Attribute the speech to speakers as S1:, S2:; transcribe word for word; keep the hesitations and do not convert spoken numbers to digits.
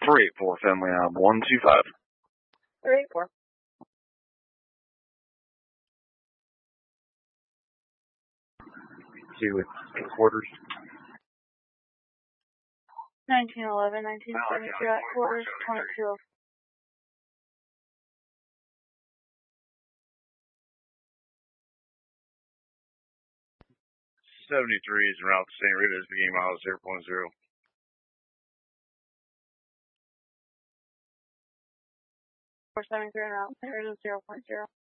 S1: three eight four, family on one two five.
S2: three eight four.
S1: See with quarters.
S2: nineteen eleven, nineteen seventy-two at quarters, twenty-two.
S1: seventy-three is en route to Saint Rita's, beginning miles zero point zero.
S2: four seventy-three en route, Saint Rita's zero point zero.